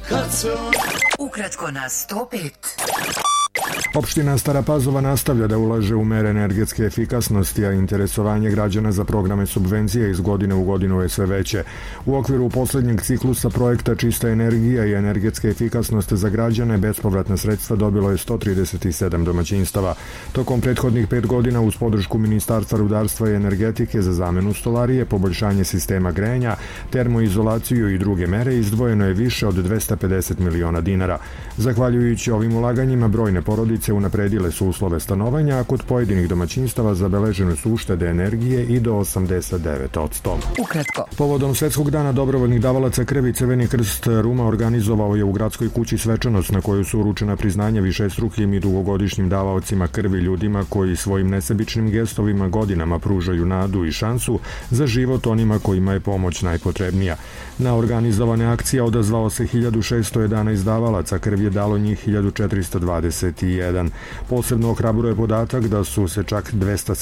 Ukratko na 105. Opština Stara Pazova nastavlja da ulaže u mere energetske efikasnosti, a interesovanje građana za programe subvencije iz godine u godinu je sve veće. U okviru poslednjeg ciklusa projekta Čista energija i energetske efikasnosti za građane bespovratna sredstva dobilo je 137 domaćinstava. Tokom prethodnih 5 godina uz podršku Ministarstva rudarstva i energetike za zamenu stolarije, poboljšanje sistema grejanja, termoizolaciju i druge mere izdvojeno je više od 250 miliona dinara. Zahvaljujući ovim ulaganjima, brojne porodice unapredile su uslove stanovanja, a kod pojedinih domaćinstava zabeležene su uštede energije i do 89%. Ukratko. Povodom Svetskog dana dobrovoljnih davalaca krvi, Crveni krst Ruma organizovao je u gradskoj kući svečanost na kojoj su uručena priznanja višestrukim i dugogodišnjim davaocima krvi, ljudima koji svojim nesebičnim gestovima godinama pružaju nadu i šansu za život onima kojima je pomoć najpotrebnija. Na organizovane akcije odazvao se 1611 davalaca, krvi je dalo njih 1421. Posebno ohrabruje podatak da su se čak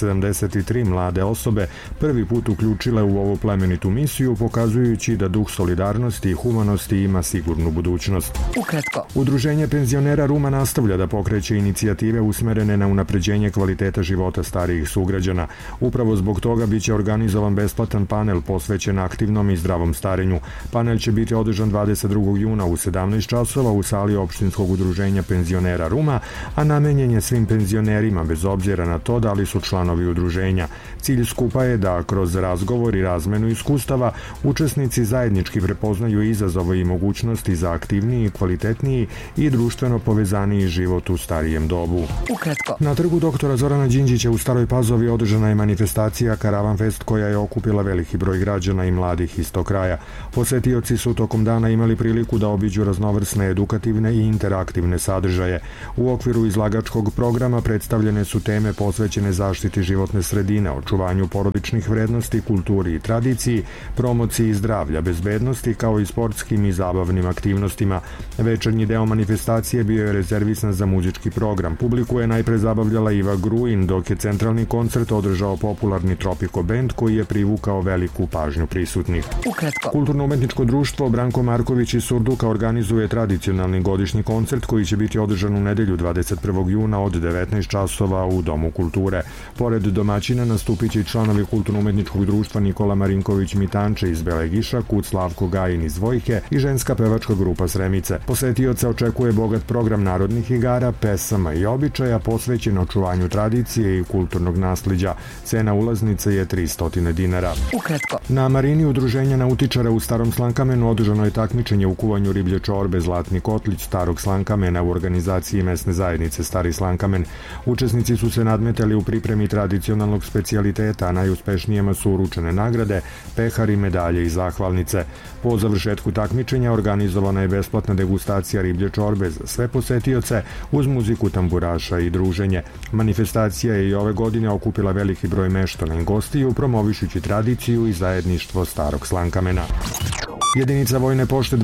273 mlade osobe prvi put uključile u ovu plemenitu misiju, pokazujući da duh solidarnosti i humanosti ima sigurnu budućnost. Ukratko. Udruženje penzionera Ruma nastavlja da pokreće inicijative usmerene na unapređenje kvaliteta života starijih sugrađana. Upravo zbog toga biće organizovan besplatan panel posvećen aktivnom i zdravom starenju. Panel će biti održan 22. juna u 17 časova u sali opštinskog udruženja penzionera Ruma, a namenjen je svim penzionerima bez obzira na to da li su članovi udruženja. Cilj skupa je da kroz razgovor i razmenu iskustava učesnici zajednički prepoznaju izazove i mogućnosti za aktivniji, kvalitetniji i društveno povezaniji život u starijem dobu. Ukratko. Na trgu doktora Zorana Đinđića u Staroj Pazovi održana je manifestacija Karavan Fest koja je okupila veliki broj građana i mladih iz tog kraja. Posetioci su tokom dana imali priliku da obiđu raznovrsne edukativne i interaktivne sadržaje. U okviru izlagačkog programa predstavljene su teme posvećene zaštiti životne sredine, očuvanju porodičnih vrednosti, kulturi i tradiciji, promociji zdravlja, bezbednosti kao i sportskim i zabavnim aktivnostima. Večernji deo manifestacije bio je rezervisan za muzički program. Publiku je najpre zabavljala Iva Gruin, dok je centralni koncert održao popularni Tropico Band koji je privukao veliku pažnju prisutnih. Ukratko. Kulturno-umetničko društvo Branko Marković iz Surduka organizuje tradicionalni godišnji koncert koji će biti održan u nedelju 21. juna od 19 časova u Domu kulture. Pored domaćina nastupit će i članovi Kulturno-umetničkog društva Nikola Marinković Mitanče iz Belegiša, Kut Slavko Gajin iz Vojke i ženska pevačka grupa Sremice. Posetioca očekuje bogat program narodnih igara, pesama i običaja posvećen očuvanju tradicije i kulturnog nasliđa. Cena ulaznice je 300 dinara. Ukratko. Na marini udruženja nautičara u Starom Slankamenu održano je takmičenje u kuvanju riblje čorbe Zlatni kotlić Starog Slankamena u organizaciji mesne zajednice Stari Slankamen. Učesnici su se nadmetali u pripremi tradicionalnog specijaliteta, a najuspešnijima su uručene nagrade, pehari, medalje i zahvalnice. Po završetku takmičenja organizovana je besplatna degustacija riblje čorbe za sve posetioce uz muziku tamburaša i druženje. Manifestacija je i ove godine okupila veliki broj meštana i gostiju, promovišući tradiciju i zajedništvo Starog Slankamena. Jedinica Vojne pošte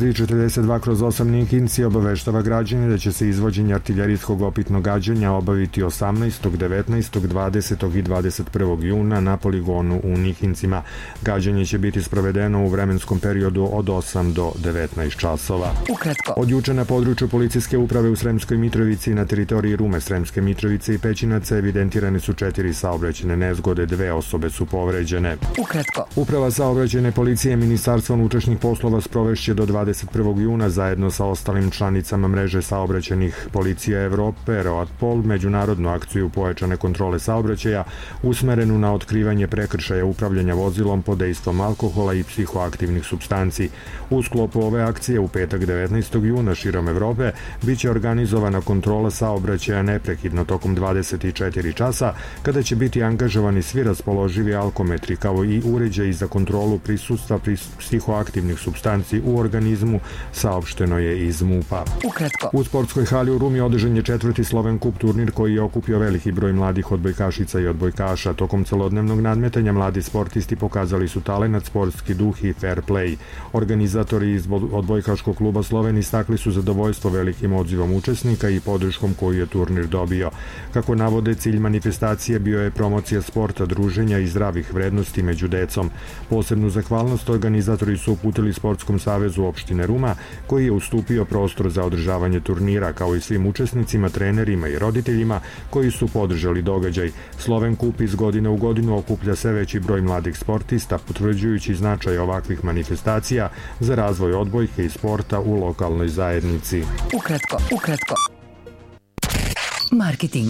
2342/8 Nikinci obaveštava građane da će se izvođenje artiljerijskog opitnog gađanja obaviti 18., 19., 20. i 21. juna na poligonu u Nikincima. Gađanje će biti sprovedeno u vremenskom periodu od 8 do 19 časova. Ukratko. Od juče na području policijske uprave u Sremskoj Mitrovici i na teritoriji Rume, Sremske Mitrovice i Pećinaca evidentirane su 4 saobraćajne nezgode, 2 osobe su povređene. Ukratko. Uprava saobraćajne policije Ministarstva unutrašnjih poslova sprovešće do 21. juna zajedno sa ostalim članicama mreže saobraćajnih policija Evrope, ROATPOL, međunarodnu akciju pojačane kontrole saobraćaja usmerenu na otkrivanje prekršaja upravljanja vozilom pod dejstvom alkohola i psihoaktivnih supstanci. U sklopu ove akcije u petak 19. juna širom Evrope biće organizovana kontrola saobraćaja neprekidno tokom 24 časa, kada će biti angažovani svi raspoloživi alkometri kao i uređaji za kontrolu prisustva psihoaktivnih supstanci u organizmu, saopšteno je iz MUP-a. Ukratko. U sportskoj hali u Rumi održan je 4. Sloven Kup turnir koji je okupio veliki broj mladih odbojkašica i odbojkaša. Tokom celodnevnog nadmetanja mladi sportisti pokazali su talenat, sportski duh i fair play. Organizatori iz odbojkaškog kluba Sloven istakli su zadovoljstvo velikim odzivom učesnika i podrškom koju je turnir dobio. Kako navode, cilj manifestacije bio je promocija sporta, druženja i zdravih vrednosti među decom. Posebnu zahvalnost organizatori su uputili Sportskom savezu opštine Ruma, koji je ustupio prostor za održavanje turnira, kao i svim učesnicima, trenerima i roditeljima koji su podržali događaj. Sloven Kup iz godine u godinu okuplja sve veći broj mladih sportista, potvrđujući značaj ovakvih manifestacija za razvoj odbojke i sporta u lokalnoj zajednici. Ukratko. Marketing.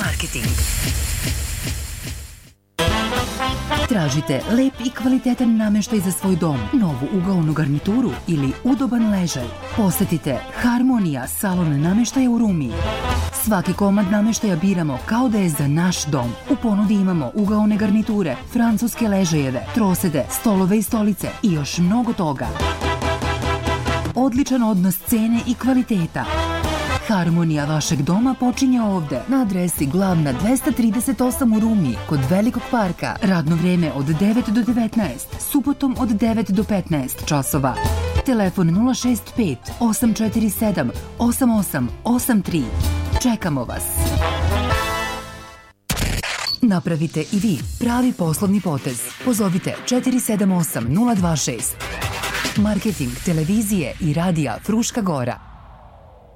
Tražite lep i kvalitetan nameštaj za svoj dom, novu ugaonu garnituru ili udoban ležaj? Posetite Harmonija salon nameštaja u Rumi. Svaki komad nameštaja biramo kao da je za naš dom. U ponudi imamo ugaone garniture, francuske ležajeve, trosede, stolove i stolice i još mnogo toga. Odličan odnos cene i kvaliteta. Harmonija vašeg doma počinje ovde, na adresi Glavna 238 u Rumi, kod Velikog parka. Radno vreme od 9 do 19, subotom od 9 do 15 časova. Telefon 065 847 8883. Čekamo vas. Napravite i vi pravi poslovni potez. Pozovite 478 026. Marketing televizije i radija Fruška Gora.